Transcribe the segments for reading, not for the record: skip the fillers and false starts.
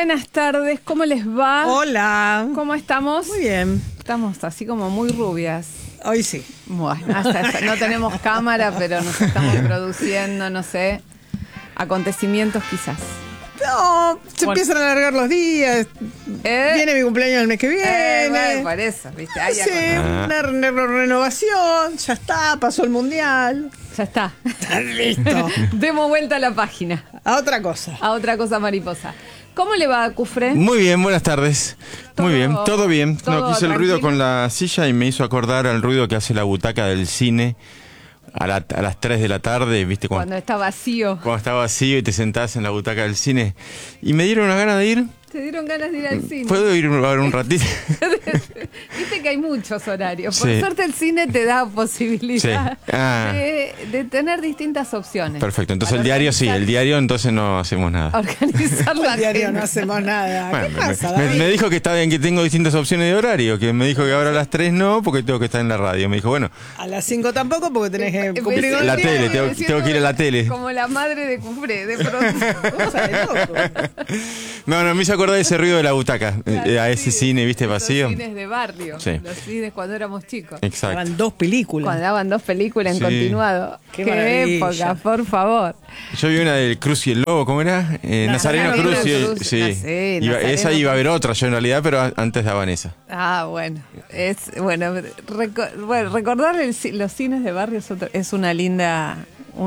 Buenas tardes, ¿cómo les va? Hola. ¿Cómo estamos? Muy bien. Estamos así como muy rubias. Hoy sí. Bueno, no tenemos cámara, pero nos estamos produciendo, no sé, acontecimientos quizás. No, se empiezan a alargar los días. Viene mi cumpleaños el mes que viene. Bueno, por eso, ¿viste? Sí, una renovación, ya está, pasó el mundial. Ya está. Listo. Demos vuelta a la página. A otra cosa. A otra cosa mariposa. ¿Cómo le va, Cufre? Muy bien, buenas tardes. Muy bien, todo bien. todo No, quise el ruido tranquilo. con la silla y me hizo acordar al ruido que hace la butaca del cine a las 3 de la tarde, ¿viste? Cuando está vacío. Cuando está vacío y te sentás en la butaca del cine. Y me dieron una gana de ir. ¿Te dieron ganas de ir al cine? ¿Puedo ir a ver un ratito? Viste que hay muchos horarios. Sí. Por suerte el cine te da posibilidad Sí. Ah. de tener distintas opciones. Perfecto, entonces el diario sí, el diario entonces no hacemos nada. Organizar la El diario agenda. no hacemos nada. Bueno, ¿Qué pasa, me David? dijo que está bien, que tengo distintas opciones de horario, que me dijo que ahora a las 3 no, porque tengo que estar en la radio. Me dijo, bueno, A las 5 tampoco porque tenés que cumplir con La el tele, diario. tengo que ir a la tele. Como la madre de Cufre, de pronto. Cosa de loco. no, me hizo acordar de ese ruido de la butaca, Claro, a ese sí, cine, ¿viste? los Vacío. cines de barrio. Sí. Los cines cuando éramos chicos. Exacto. Eran dos películas. Cuando daban dos películas en Sí. continuado. Qué Qué maravilla. época, por favor. Yo vi una del Cruz y el Lobo, ¿cómo era? Nazareno Cruz. Cruz, Sí. Nazareno Esa iba a haber otra yo en realidad, pero antes daban esa. Ah, bueno. Recordar los cines de barrio es una linda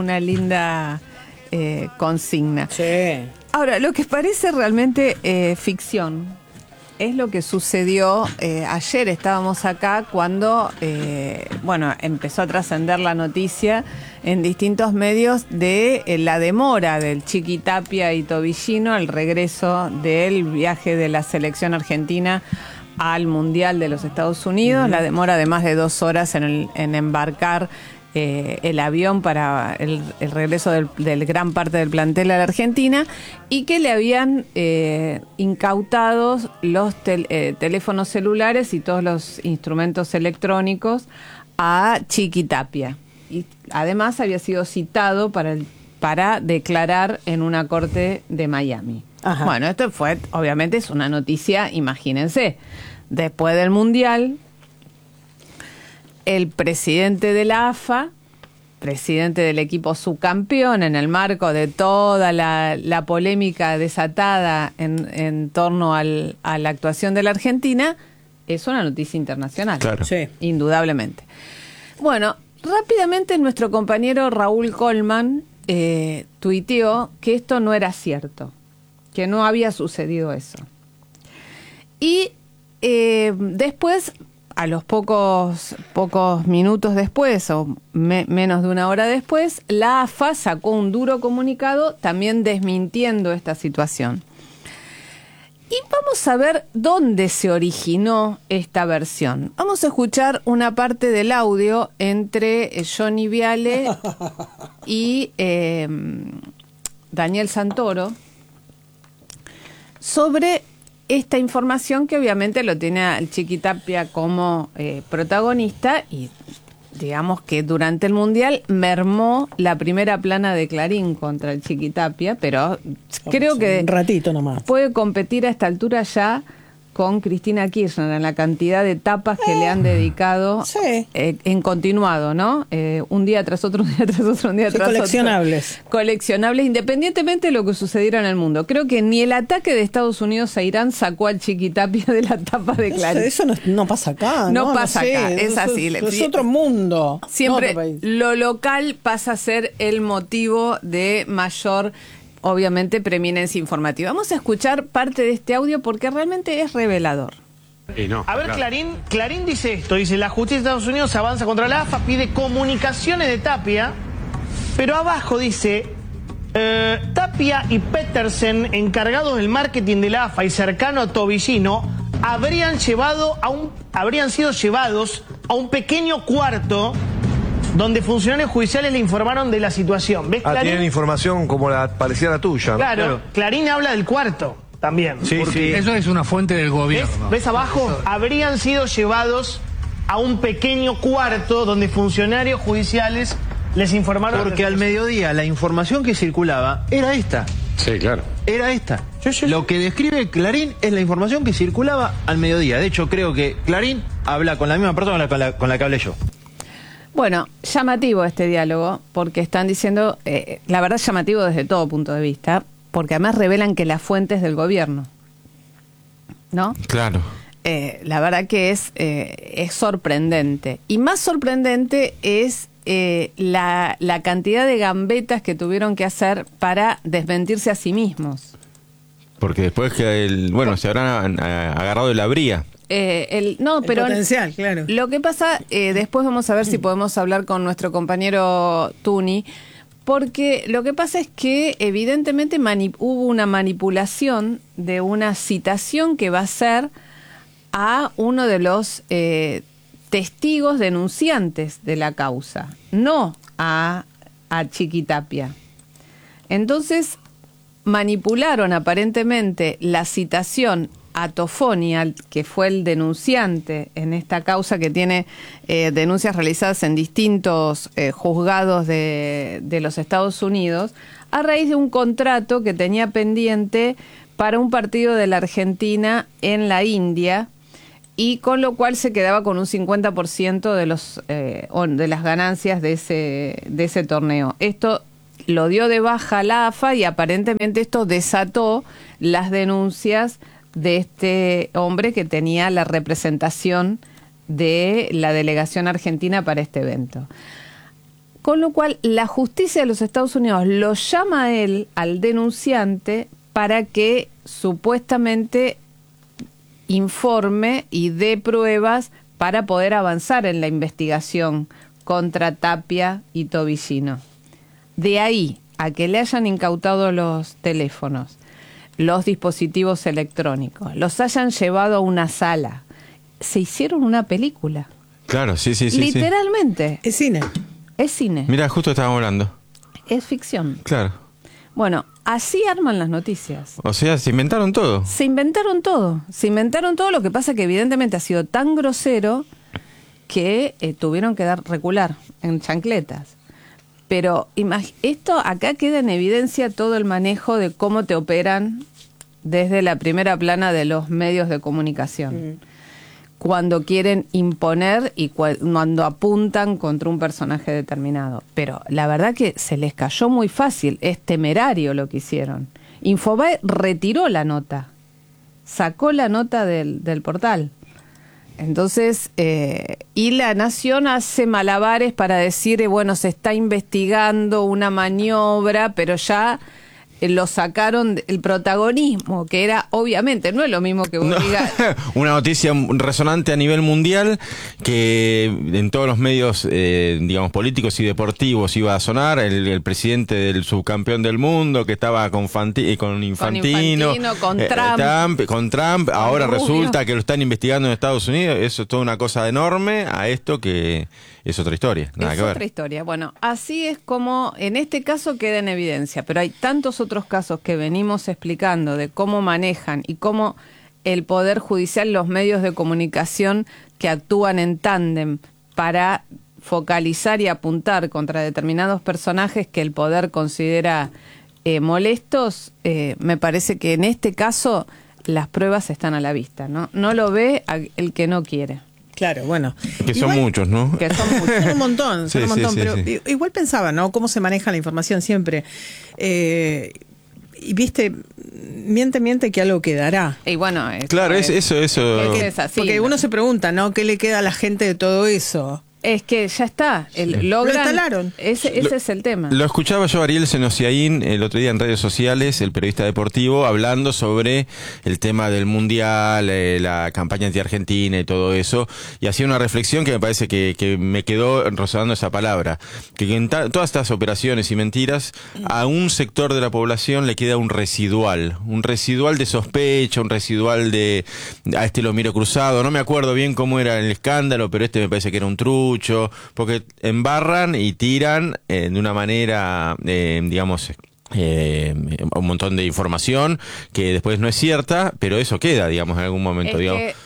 consigna. Sí. Ahora, lo que parece realmente ficción es lo que sucedió ayer. Estábamos acá cuando, empezó a trascender la noticia en distintos medios de la demora del Chiquitapia y Tobillino, el regreso del viaje de la selección argentina al Mundial de los Estados Unidos, la demora de más de 2 horas en embarcar el avión para el regreso del gran parte del plantel a la Argentina, y que le habían incautado los teléfonos celulares y todos los instrumentos electrónicos a Chiquitapia. Y además había sido citado para declarar en una corte de Miami. Ajá. Bueno, esto obviamente es una noticia, imagínense, después del Mundial, el presidente de la AFA, presidente del equipo subcampeón, en el marco de toda la polémica desatada en torno a la actuación de la Argentina, es una noticia internacional. Claro. Sí. Indudablemente. Bueno, rápidamente nuestro compañero Raúl Colman tuiteó que esto no era cierto, que no había sucedido eso. Y después, a los pocos minutos después, o menos de una hora después, la AFA sacó un duro comunicado también desmintiendo esta situación. Y vamos a ver dónde se originó esta versión. Vamos a escuchar una parte del audio entre Johnny Viale y Daniel Santoro sobre esta información, que obviamente lo tiene al Chiquitapia como protagonista, y digamos que durante el Mundial mermó la primera plana de Clarín contra el Chiquitapia, pero creo que Un ratito nomás. puede competir a esta altura ya con Cristina Kirchner en la cantidad de tapas que le han dedicado Sí. en continuado, ¿no? Un día tras otro, un día tras otro, un día Sí, tras coleccionables. otro. Coleccionables, independientemente de lo que sucediera en el mundo. Creo que ni el ataque de Estados Unidos a Irán sacó al Chiquitapia de la tapa de Clarín. Eso no pasa acá. No pasa acá, es así. Es otro mundo. Siempre No otro país. lo local pasa a ser el motivo de mayor, obviamente, preeminencia informativa. Vamos a escuchar parte de este audio porque realmente es revelador. A ver, Clarín dice esto, dice: la justicia de Estados Unidos avanza contra la AFA, pide comunicaciones de Tapia, pero abajo dice: Tapia y Petersen, encargados del marketing de la AFA y cercano a Tobillino, habrían sido llevados a un pequeño cuarto donde funcionarios judiciales le informaron de la situación. ¿Ves, Clarín? Tienen información como la parecía la tuya, ¿no? Claro, Clarín habla del cuarto también. Sí, sí. Eso es una fuente del ¿Ves? gobierno. ¿Ves abajo? Habrían sido llevados a un pequeño cuarto donde funcionarios judiciales les informaron. Porque al mediodía la información que circulaba era esta. Sí, claro. era esta. Lo que describe Clarín es la información que circulaba al mediodía. De hecho, creo que Clarín habla con la misma persona con la que hablé yo. Bueno, llamativo este diálogo, porque están diciendo, la verdad llamativo desde todo punto de vista, porque además revelan que la fuente es del gobierno, ¿no? Claro. La verdad que es sorprendente. Y más sorprendente es la cantidad de gambetas que tuvieron que hacer para desmentirse a sí mismos. Porque después que se habrán agarrado de la bría. No, pero potencial, claro. Lo que pasa, después vamos a ver si podemos hablar con nuestro compañero Tuni, porque lo que pasa es que evidentemente hubo una manipulación de una citación que va a ser a uno de los testigos denunciantes de la causa, no a Chiquitapia. Entonces manipularon aparentemente la citación a Tofoni, que fue el denunciante en esta causa que tiene denuncias realizadas en distintos juzgados de los Estados Unidos, a raíz de un contrato que tenía pendiente para un partido de la Argentina en la India, y con lo cual se quedaba con un 50% de las ganancias de ese torneo. Esto lo dio de baja la AFA y aparentemente esto desató las denuncias de este hombre que tenía la representación de la delegación argentina para este evento. Con lo cual la justicia de los Estados Unidos lo llama a él, al denunciante, para que supuestamente informe y dé pruebas para poder avanzar en la investigación contra Tapia y Tobillino. De ahí a que le hayan incautado los teléfonos, los dispositivos electrónicos, los hayan llevado a una sala, se hicieron una película. Claro, sí. Literalmente. Es cine. Es cine. Mira, justo estábamos hablando. Es ficción. Claro. Bueno, así arman las noticias. O sea, se inventaron todo. Se inventaron todo. Lo que pasa que evidentemente ha sido tan grosero que tuvieron que recular en chancletas. Pero esto acá queda en evidencia todo el manejo de cómo te operan desde la primera plana de los medios de comunicación. Cuando quieren imponer y cuando apuntan contra un personaje determinado. Pero la verdad que se les cayó muy fácil, es temerario lo que hicieron. Infobae retiró la nota, sacó la nota del portal. Entonces, y La Nación hace malabares para decir, se está investigando una maniobra, pero ya lo sacaron el protagonismo, que era, obviamente, no es lo mismo que vos digas. Una noticia resonante a nivel mundial, que en todos los medios, políticos y deportivos iba a sonar, el presidente del subcampeón del mundo, que estaba con Infantino, con Trump, ahora Rubio. resulta que lo están investigando en Estados Unidos. Eso es toda una cosa enorme a esto que es otra historia, nada que ver. Es otra historia. Bueno, así es como en este caso queda en evidencia, pero hay tantos otros casos que venimos explicando de cómo manejan y cómo el Poder Judicial, los medios de comunicación que actúan en tándem para focalizar y apuntar contra determinados personajes que el Poder considera molestos. Me parece que en este caso las pruebas están a la vista, ¿no? No lo ve el que no quiere. Claro, bueno. Que son muchos, ¿no? Que son muchos. Son un montón, Sí, pero sí. igual pensaba, ¿no? Cómo se maneja la información siempre. Y viste, miente que algo quedará. Y bueno, claro, eso. Es así, porque ¿no? uno se pregunta, ¿no? ¿Qué le queda a la gente de todo eso? Es que ya está, logran, lo instalaron. Ese es el tema. Lo escuchaba yo a Ariel Senosiaín el otro día en redes sociales, el periodista deportivo, hablando sobre el tema del Mundial, la campaña anti-Argentina y todo eso, y hacía una reflexión que me parece que me quedó rozando esa palabra, que en todas estas operaciones y mentiras, a un sector de la población le queda un residual de sospecha, un residual de a este lo miro cruzado, no me acuerdo bien cómo era el escándalo, pero me parece que era un truco, porque embarran y tiran de una manera, un montón de información que después no es cierta, pero eso queda, en algún momento.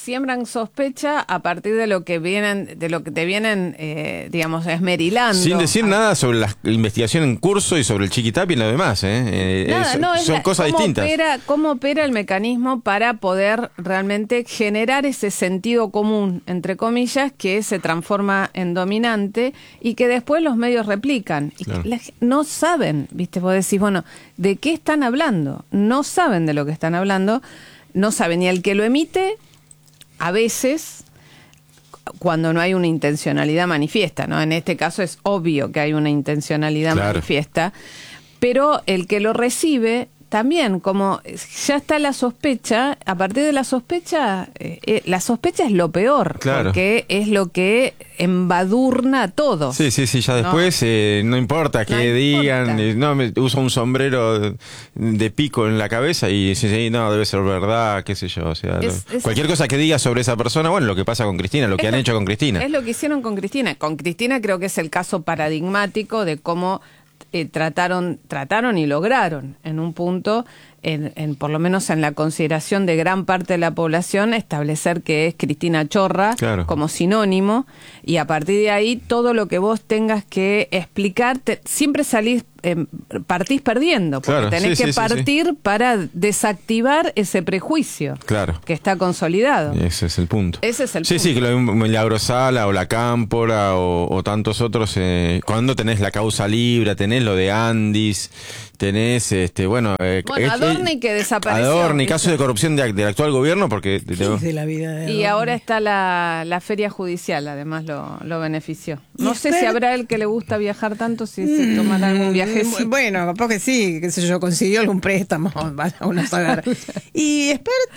siembran sospecha a partir de lo que te vienen, digamos, esmerilando. Sin decir nada sobre la investigación en curso y sobre el Chiquitapia y lo demás, son cosas distintas. ¿Cómo opera el mecanismo para poder realmente generar ese sentido común, entre comillas, que se transforma en dominante y que después los medios replican? Claro. Y no saben, ¿viste? Vos decís, bueno, ¿de qué están hablando? No saben de lo que están hablando, no saben, y el que lo emite, a veces, cuando no hay una intencionalidad manifiesta, ¿no? En este caso es obvio que hay una intencionalidad manifiesta, pero el que lo recibe también, como ya está la sospecha, a partir de la sospecha es lo peor, porque es lo que embadurna todo. Sí, ya después no importa que digan, uso un sombrero de pico en la cabeza y sí, no, debe ser verdad, qué sé yo, o sea, cualquier cosa que diga sobre esa persona, bueno, lo que pasa con Cristina, lo que han hecho con Cristina. Es lo que hicieron con Cristina. Con Cristina creo que es el caso paradigmático de cómo trataron y lograron en un punto, por lo menos en la consideración de gran parte de la población, establecer que es Cristina Chorra como sinónimo, y a partir de ahí todo lo que vos tengas que explicar, siempre partís perdiendo, porque tenés que partir para desactivar ese prejuicio que está consolidado. Ese es el punto. Sí, que lo de Milagrosala o la Cámpora o tantos otros, cuando tenés la causa Libra, tenés lo de Andis, tenés Adorni que desapareció. Adorni, caso de corrupción del actual gobierno, porque de la vida de y ahora está la feria judicial, además lo benefició. No sé si habrá el que le gusta viajar tanto, si se tomará algún viaje. Bueno, capaz que sí, qué sé yo, consiguió algún préstamo, vaya uno a saber. Y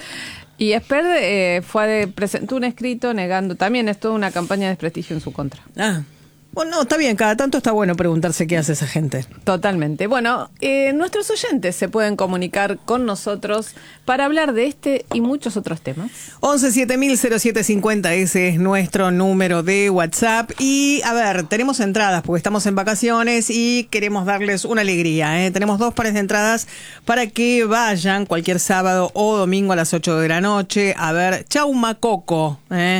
Espert presentó un escrito negando, también es toda una campaña de desprestigio en su contra. Bueno, está bien, cada tanto está bueno preguntarse qué hace esa gente. Totalmente. Bueno, nuestros oyentes se pueden comunicar con nosotros para hablar de este y muchos otros temas. 11-7000-0750, ese es nuestro número de WhatsApp. Y, a ver, tenemos entradas porque estamos en vacaciones y queremos darles una alegría. Tenemos 2 pares de entradas para que vayan cualquier sábado o domingo a las 8 de la noche a ver Chaumacoco.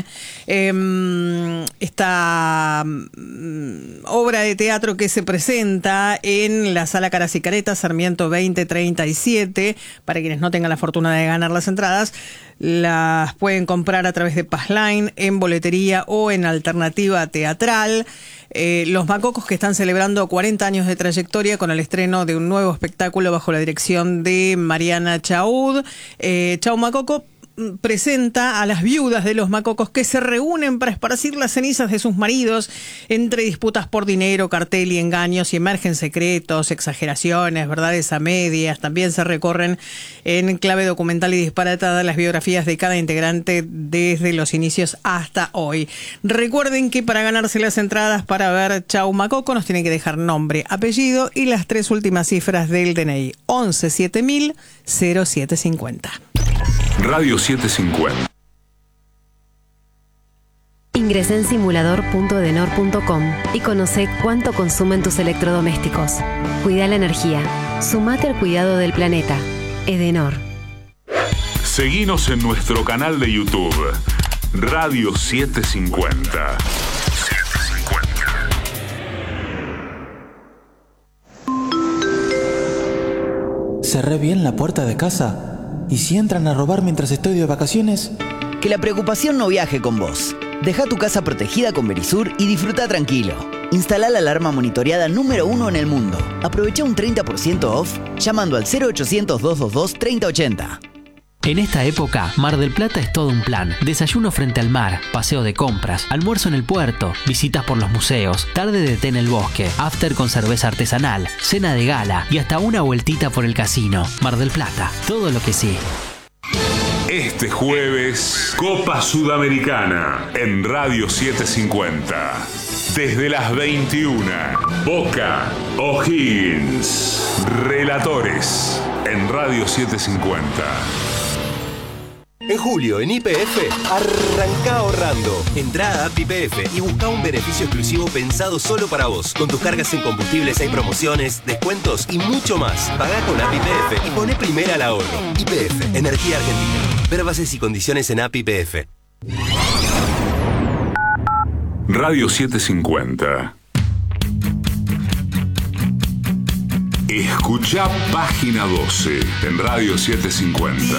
Esta obra de teatro que se presenta en la Sala Caras y Caretas, Sarmiento 2037. Para quienes no tengan la fortuna de ganar las entradas, las pueden comprar a través de Passline, en boletería o en alternativa teatral. Los Macocos, que están celebrando 40 años de trayectoria con el estreno de un nuevo espectáculo bajo la dirección de Mariana Chaud. Chaumacoco presenta a las viudas de los Macocos que se reúnen para esparcir las cenizas de sus maridos entre disputas por dinero, cartel y engaños, y emergen secretos, exageraciones, verdades a medias. También se recorren en clave documental y disparatada las biografías de cada integrante desde los inicios hasta hoy. Recuerden que para ganarse las entradas para ver Chaumacoco nos tienen que dejar nombre, apellido y las 3 últimas cifras del DNI. 11-7000-0750. Radio 750. Ingresá en simulador.edenor.com y conoce cuánto consumen tus electrodomésticos. Cuida la energía. Sumate al cuidado del planeta. Edenor. Seguinos en nuestro canal de YouTube. Radio 750. Cerré bien la puerta de casa. ¿Y si entran a robar mientras estoy de vacaciones? Que la preocupación no viaje con vos. Deja tu casa protegida con Verisur y disfruta tranquilo. Instala la alarma monitoreada número 1 en el mundo. Aprovecha un 30% off llamando al 0800-222-3080. En esta época, Mar del Plata es todo un plan. Desayuno frente al mar, paseo de compras, almuerzo en el puerto, visitas por los museos, tarde de té en el bosque, after con cerveza artesanal, cena de gala y hasta una vueltita por el casino. Mar del Plata, todo lo que sí. Este jueves, Copa Sudamericana en Radio 750. Desde las 21, Boca O'Higgins. Relatores en Radio 750. En julio, en YPF, arranca ahorrando. Entrá a App YPF y busca un beneficio exclusivo pensado solo para vos. Con tus cargas en combustibles hay promociones, descuentos y mucho más. Pagá con App YPF y poné primera al ahorro. YPF, Energía Argentina. Ver bases y condiciones en App YPF. Radio 750. Escuchá Página 12 en Radio 750.